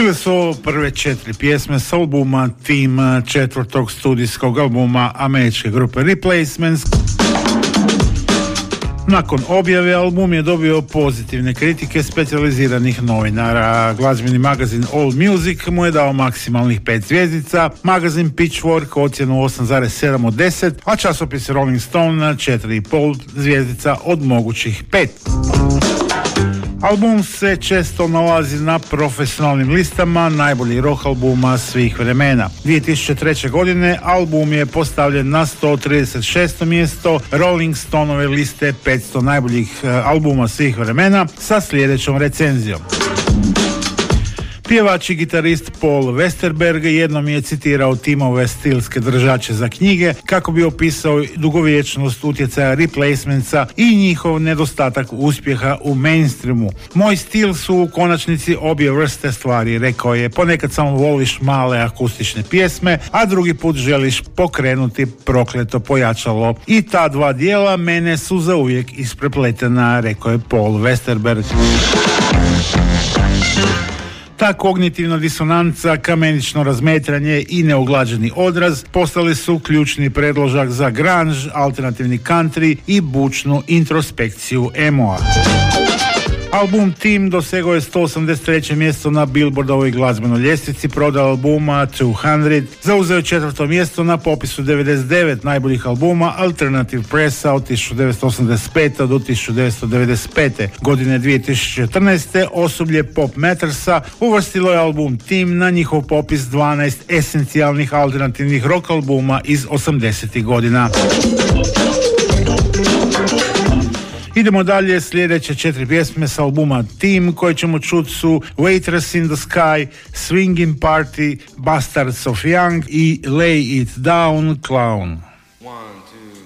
Bile su ovo prve 4 pjesme s albuma Team, četvrtog studijskog albuma američke grupe Replacements. Nakon objave album je dobio pozitivne kritike specijaliziranih novinara. Glazbeni magazin All Music mu je dao maksimalnih 5 zvjezdica, magazin Pitchfork ocjenu 8,7 od 10, a časopis Rolling Stone 4,5 zvjezdica od mogućih 5. Album se često nalazi na profesionalnim listama najboljih rock albuma svih vremena. 2003. godine album je postavljen na 136. mjesto Rolling Stoneove liste 500 najboljih albuma svih vremena sa sljedećom recenzijom. Pjevač i gitarist Paul Westerberg jednom je citirao timove stilske držače za knjige kako bi opisao dugovječnost utjecaja Replacementsa i njihov nedostatak uspjeha u mainstreamu. Moj stil su u konačnici obje vrste stvari, rekao je. Ponekad samo voliš male akustične pjesme, a drugi put želiš pokrenuti prokleto pojačalo. I ta dva dijela mene su zauvijek isprepletena, rekao je Paul Westerberg. Ta kognitivna disonanca, kamenično razmetranje i neuglađeni odraz postali su ključni predložak za grunge, alternativni country i bučnu introspekciju emo-a. Album Team dosegao je 183. mjesto na Billboardovoj glazbenoj ljestvici prodao albuma 200, zauzeo je 4. mjesto na popisu 99 najboljih albuma Alternative Pressa od 1985. do 1995. Godine 2014. osoblje Pop Mattersa uvrstilo je album Team na njihov popis 12 esencijalnih alternativnih rock albuma iz 80. godina. Idemo dalje, sljedeće 4 pjesme s albuma Team koje ćemo čuti su Waitress in the Sky, Swingin' Party, Bastards of Young i Lay It Down, Clown. 1, 2